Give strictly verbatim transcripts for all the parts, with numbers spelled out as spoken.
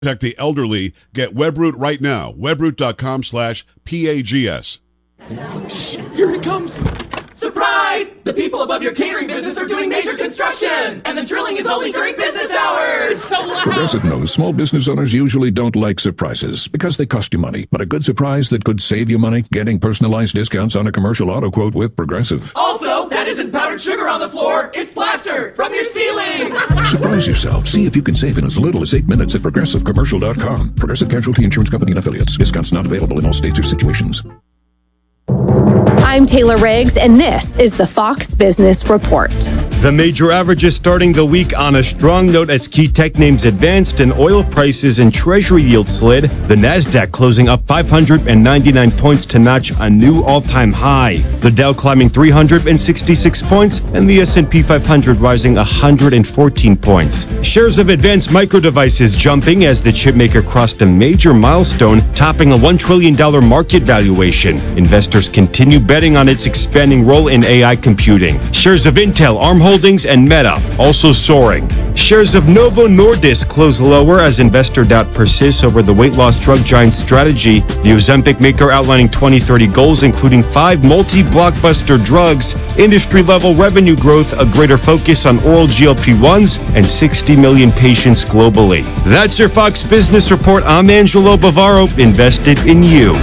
Protect the elderly. Get Webroot right now. Webroot.com slash P-A-G-S. Shh, here it comes. Surprise! The people above your catering business are doing major construction, and the drilling is only during business hours. It's so loud. Progressive knows small business owners usually don't like surprises because they cost you money. But a good surprise that could save you money? Getting personalized discounts on a commercial auto quote with Progressive. Also, that isn't powdered sugar on the floor. It's plaster from your ceiling. Surprise yourself. See if you can save in as little as eight minutes at Progressive Commercial dot com. Progressive Casualty Insurance Company and Affiliates. Discounts not available in all states or situations. I'm Taylor Riggs, and this is the Fox Business Report. The major averages starting the week on a strong note as key tech names advanced and oil prices and treasury yields slid. The Nasdaq closing up five hundred ninety-nine points to notch a new all-time high. The Dow climbing three hundred sixty-six points and the S and P five hundred rising one hundred fourteen points. Shares of Advanced Micro Devices jumping as the chipmaker crossed a major milestone, topping a one trillion dollars market valuation. Investors continue betting on its expanding role in A I computing. Shares of Intel, Arm Holdings, and Meta also soaring. Shares of Novo Nordisk close lower as investor doubt persists over the weight loss drug giant strategy. The Ozempic maker outlining twenty thirty goals, including five multi-blockbuster drugs, industry-level revenue growth, a greater focus on oral G L P ones, and sixty million patients globally. That's your Fox Business Report. I'm Angelo Bavaro, invested in you.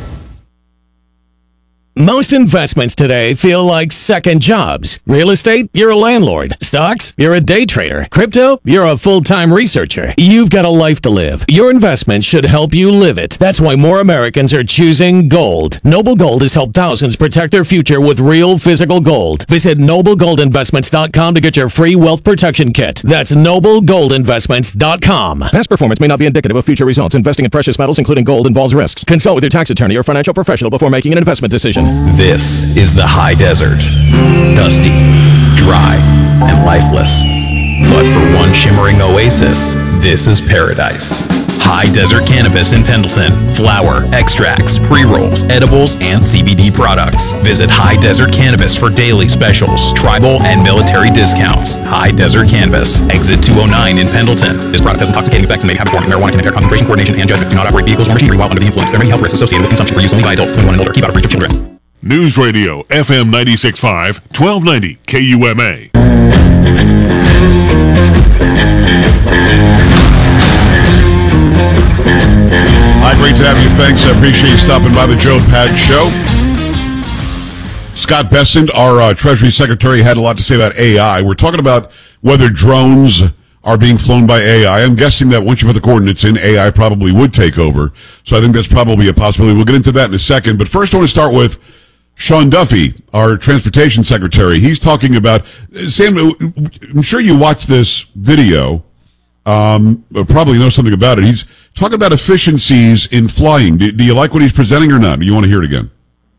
Most investments today feel like second jobs. Real estate, you're a landlord. Stocks, you're a day trader. Crypto, you're a full-time researcher. You've got a life to live. Your investment should help you live it. That's why more Americans are choosing gold. Noble Gold has helped thousands protect their future with real physical gold. Visit noble gold investments dot com to get your free wealth protection kit. That's noble gold investments dot com. Past performance may not be indicative of future results. Investing in precious metals, including gold, involves risks. Consult with your tax attorney or financial professional before making an investment decision. This is the high desert. Dusty, dry, and lifeless. But for one shimmering oasis, this is paradise. High Desert Cannabis in Pendleton. Flower, extracts, pre-rolls, edibles, and C B D products. Visit High Desert Cannabis for daily specials, tribal, and military discounts. High Desert Cannabis, exit two oh nine in Pendleton. This product has intoxicating effects and may have habit-forming. Marijuana can impair concentration, coordination, and judgment. Do not operate vehicles or machinery while under the influence. There are many health risks associated with consumption for use only by adults twenty-one and older. Keep out of reach of children. News Radio, F M ninety-six point five, twelve ninety K U M A. Hi, great to have you. Thanks. I appreciate you stopping by the Joe Pad Show. Scott Bessent, our uh, Treasury Secretary, had a lot to say about A I. We're talking about whether drones are being flown by A I. I'm guessing that once you put the coordinates in, A I probably would take over. So I think that's probably a possibility. We'll get into that in a second. But first, I want to start with Sean Duffy, our Transportation Secretary. He's talking about, Sam, I'm sure you watched this video, um, probably know something about it. He's talking about efficiencies in flying. Do, do you like what he's presenting or not? Do you want to hear it again?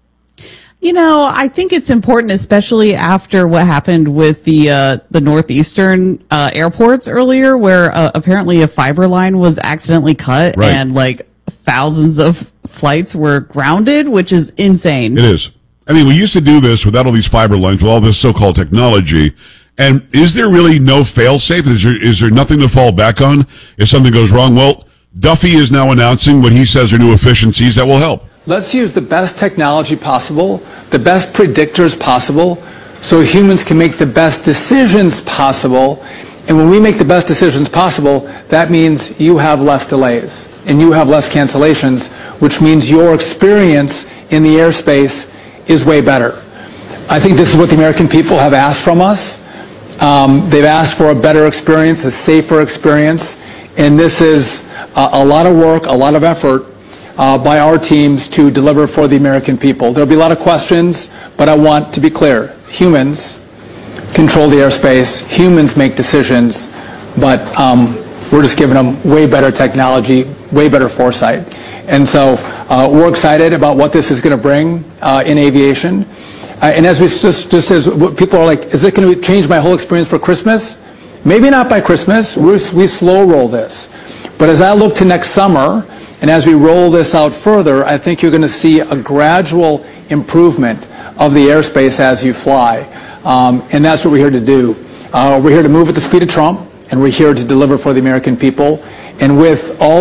You know, I think it's important, especially after what happened with the uh, the northeastern uh, airports earlier, where uh, apparently a fiber line was accidentally cut, right, and like thousands of flights were grounded, which is insane. It is. I mean, we used to do this without all these fiber lines, with all this so-called technology. And is there really no fail-safe? Is there, is there nothing to fall back on if something goes wrong? Well, Duffy is now announcing what he says are new efficiencies that will help. Let's use the best technology possible, the best predictors possible, so humans can make the best decisions possible. And when we make the best decisions possible, that means you have less delays and you have less cancellations, which means your experience in the airspace is way better. I think this is what the American people have asked from us. Um, they've asked for a better experience, a safer experience, and this is a, a lot of work, a lot of effort uh, by our teams to deliver for the American people. There'll be a lot of questions, but I want to be clear. Humans control the airspace, humans make decisions, but um, we're just giving them way better technology, way better foresight. And so uh, we're excited about what this is going to bring uh, in aviation. Uh, and as we just, just as people are like, is it going to change my whole experience for Christmas? Maybe not by Christmas. We, we slow roll this. But as I look to next summer, and as we roll this out further, I think you're going to see a gradual improvement of the airspace as you fly. Um, and that's what we're here to do. Uh, we're here to move at the speed of Trump, and we're here to deliver for the American people. And with all